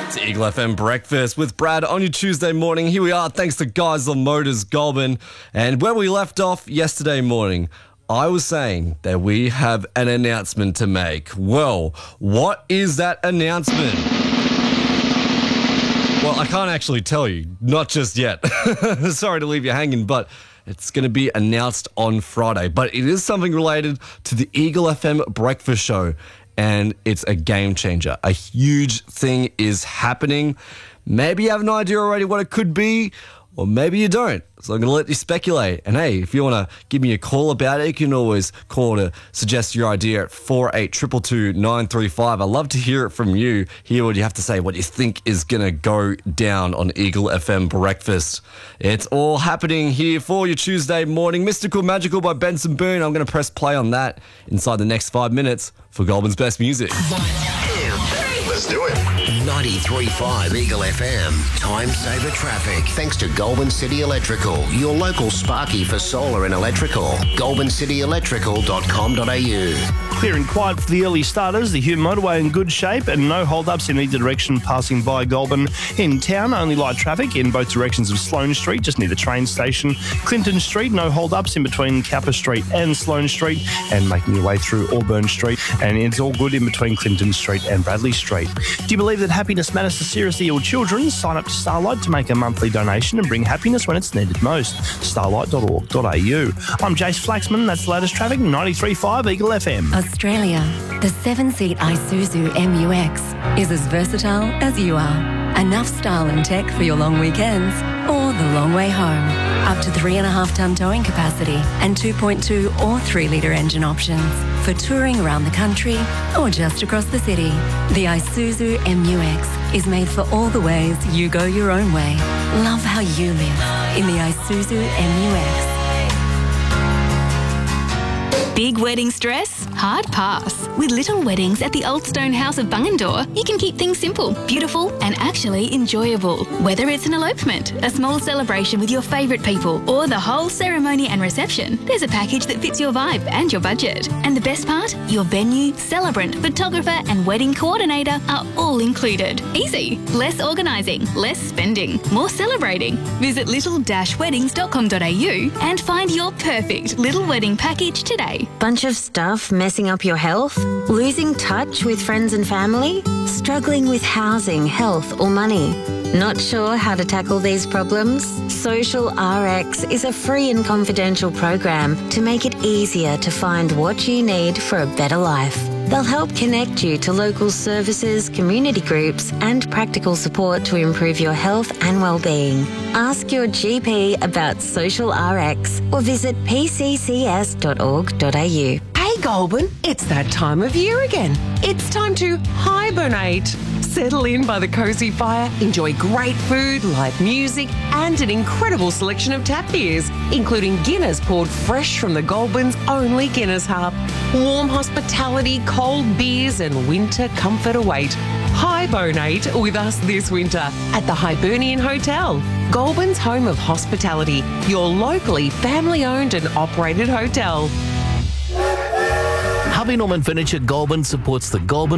It's Eagle FM Breakfast with Brad on your Tuesday morning. Here we are, thanks to Guys on Motors Goulburn. And where we left off yesterday morning, I was saying that we have an announcement to make. Well, what is that announcement? Well, I can't actually tell you, not just yet. Sorry to leave you hanging, but it's going to be announced on Friday. But it is something related to the Eagle FM Breakfast Show. And it's a game changer. A huge thing is happening. Maybe you have an idea already what it could be, or maybe you don't. So I'm going to let you speculate. And hey, if you want to give me a call about it, you can always call to suggest your idea at 4822 935. I'd love to hear it from you. Hear what you have to say, what you think is going to go down on Eagle FM Breakfast. It's all happening here for your Tuesday morning. Mystical Magical by Benson Boone. I'm going to press play on that inside the next 5 minutes for Goulburn's best music. Let's do it. 93.5 Eagle FM. Time saver traffic. Thanks to Goulburn City Electrical, your local Sparky for solar and electrical. GoulburnCityElectrical.com.au. Clear and quiet for the early starters. The Hume motorway in good shape and no hold-ups in either direction passing by Goulburn. In town, only light traffic in both directions of Sloane Street, just near the train station. Clinton Street, no hold-ups in between Kappa Street and Sloane Street, and making your way through Auburn Street. And it's all good in between Clinton Street and Bradley Street. Do you believe that happiness matters to seriously ill children? Sign up to Starlight to make a monthly donation and bring happiness when it's needed most. Starlight.org.au. I'm Jace Flaxman. That's the latest traffic, 93.5 Eagle FM. Australia, the 7-seat Isuzu MU-X is as versatile as you are. Enough style and tech for your long weekends or the long way home. Up to 3.5-tonne towing capacity and 2.2 or 3-litre engine options for touring around the country or just across the city. The Isuzu MU-X is made for all the ways you go your own way. Love how you live in the Isuzu MU-X. Big wedding stress? Hard pass. With Little Weddings at the Old Stone House of Bungendore, you can keep things simple, beautiful and actually enjoyable. Whether it's an elopement, a small celebration with your favourite people or the whole ceremony and reception, there's a package that fits your vibe and your budget. And the best part? Your venue, celebrant, photographer and wedding coordinator are all included. Easy. Less organising, less spending, more celebrating. Visit little-weddings.com.au and find your perfect little wedding package today. Bunch of stuff messing up your health? Losing touch with friends and family? Struggling with housing, health or money? Not sure how to tackle these problems? Social RX is a free and confidential program to make it easier to find what you need for a better life. They'll help connect you to local services, community groups and practical support to improve your health and well-being. Ask your GP about Social RX or visit pccs.org.au. Hey Goulburn, it's that time of year again. It's time to hibernate. Settle in by the cosy fire, enjoy great food, live music and an incredible selection of tap beers, including Guinness poured fresh from the Goulburn's only Guinness Hub. Warm hospitality, cold beers and winter comfort await. Hibernate with us this winter at the Hibernian Hotel, Goulburn's home of hospitality, your locally family-owned and operated hotel. Harvey Norman Furniture Goulburn supports the Goulburn